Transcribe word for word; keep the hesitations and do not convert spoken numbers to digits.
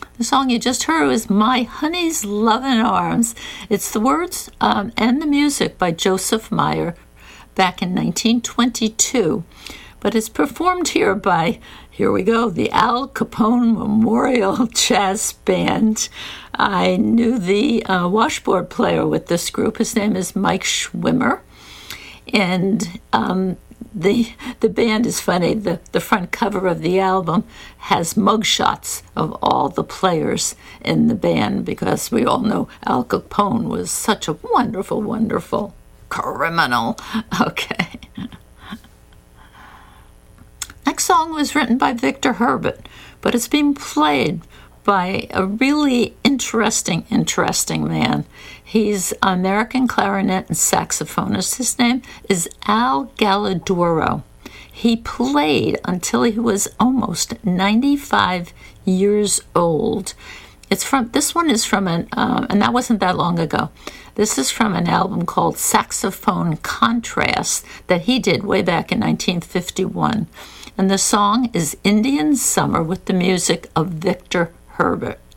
The song you just heard was My Honey's Lovin' Arms. It's the words um, and the music by Joseph Meyer back in nineteen twenty-two. But it's performed here by, here we go, the Al Capone Memorial Jazz Band. I knew the uh, washboard player with this group. His name is Mike Schwimmer. And um, the the band is funny. The, the front cover of the album has mugshots of all the players in the band because we all know Al Capone was such a wonderful, wonderful criminal. Okay. Next song was written by Victor Herbert, but it's being played by a really interesting, interesting man. He's an American clarinet and saxophonist. His name is Al Galladoro. He played until he was almost ninety-five years old. It's from this one is from an uh, and that wasn't that long ago. This is from an album called Saxophone Contrast that he did way back in nineteen fifty-one. And the song is Indian Summer with the music of Victor Herbert.